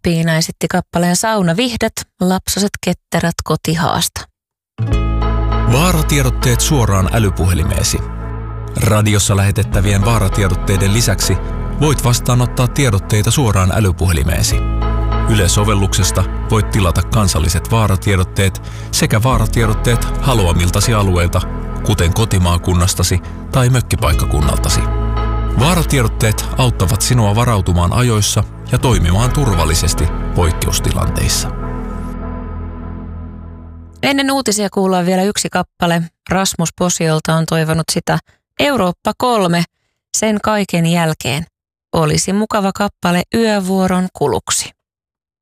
Piina esitti kappaleen Saunavihdat, lapsaset ketterät kotihaasta. Vaaratiedotteet suoraan älypuhelimeesi. Radiossa lähetettävien vaaratiedotteiden lisäksi voit vastaanottaa tiedotteita suoraan älypuhelimeesi. Yle-sovelluksesta voit tilata kansalliset vaaratiedotteet sekä vaaratiedotteet haluamiltasi alueilta, kuten kotimaakunnastasi tai mökkipaikkakunnaltasi. Vaaratiedotteet auttavat sinua varautumaan ajoissa ja toimimaan turvallisesti poikkeustilanteissa. Ennen uutisia kuullaan vielä yksi kappale. Rasmus Posiolta on toivonut sitä Eurooppa 3 sen kaiken jälkeen. Olisi mukava kappale yövuoron kuluksi.